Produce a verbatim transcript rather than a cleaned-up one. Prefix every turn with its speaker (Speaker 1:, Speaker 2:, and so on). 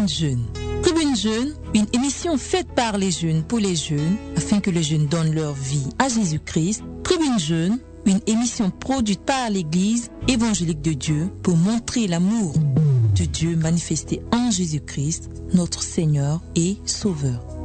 Speaker 1: Tribune Jeune. Tribune Jeune, une émission faite par les jeunes pour les jeunes, afin que les jeunes donnent leur vie à Jésus-Christ. Tribune Jeune, une émission produite par l'Église évangélique de Dieu pour montrer l'amour de Dieu manifesté en Jésus-Christ, notre Seigneur et Sauveur.